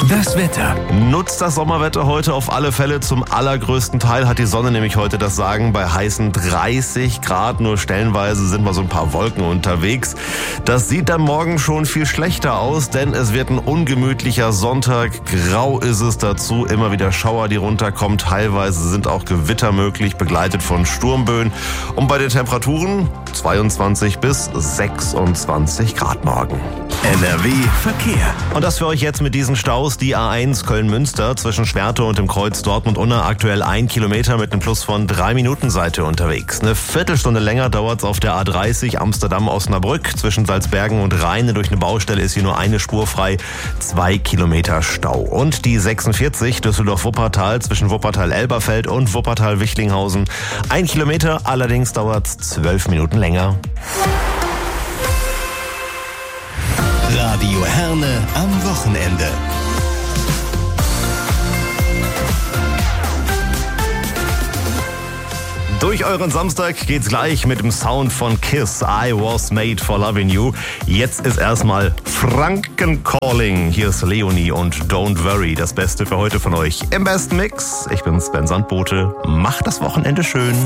Das Wetter. Nutzt das Sommerwetter heute auf alle Fälle. Zum allergrößten Teil hat die Sonne nämlich heute das Sagen bei heißen 30 Grad. Nur stellenweise sind mal so ein paar Wolken unterwegs. Das sieht dann morgen schon viel schlechter aus, denn es wird ein ungemütlicher Sonntag. Grau ist es dazu. Immer wieder Schauer, die runterkommen. Teilweise sind auch Gewitter möglich, begleitet von Sturmböen. Und bei den Temperaturen 22 bis 26 Grad morgen. NRW Verkehr. Und das für euch jetzt mit diesen Staus. Die A1 Köln-Münster zwischen Schwerte und dem Kreuz Dortmund-Unna aktuell 1 Kilometer mit einem Plus von 3 Minuten Seite unterwegs. Eine Viertelstunde länger dauert es auf der A30 Amsterdam-Osnabrück. Zwischen Salzbergen und Rheine durch eine Baustelle ist hier nur eine Spur frei. 2 Kilometer Stau. Und die 46 Düsseldorf-Wuppertal zwischen Wuppertal-Elberfeld und Wuppertal-Wichlinghausen. 1 Kilometer, allerdings dauert es 12 Minuten länger. Radio Herne am Wochenende. Durch euren Samstag geht's gleich mit dem Sound von Kiss. I was made for loving you. Jetzt ist erstmal Franken-Calling. Hier ist Leonie und Don't Worry. Das Beste für heute von euch im besten Mix. Ich bin Sven Sandbote. Macht das Wochenende schön.